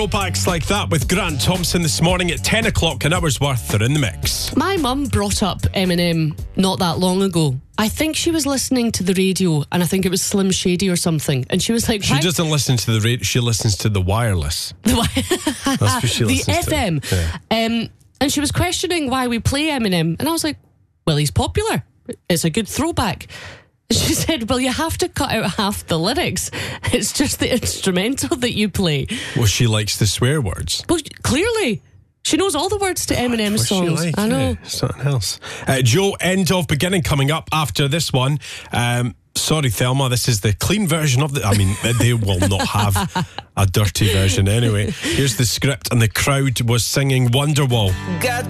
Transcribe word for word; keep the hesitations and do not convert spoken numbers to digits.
Throwbacks like that with Grant Thompson this morning at ten o'clock, an hour's worth. They're in the mix. My mum brought up Eminem not that long ago. I think she was listening to the radio, and I think it was Slim Shady or something, and she was like, she doesn't listen to the radio, she listens to the wireless. The, wi- That's what she listens the F M. To. Yeah. Um, and she was questioning why we play Eminem, and I was like, well, he's popular. It's a good throwback. She said, well, you have to cut out half the lyrics. It's just the instrumental that you play. Well, she likes the swear words. Well, clearly. She knows all the words to Eminem's songs. Like, I know. Yeah, something else. Uh, Joe, End of Beginning coming up after this one. Um, sorry, Thelma, this is the clean version of the... I mean, they will not have a dirty version anyway. Here's the script, and the crowd was singing Wonderwall. Got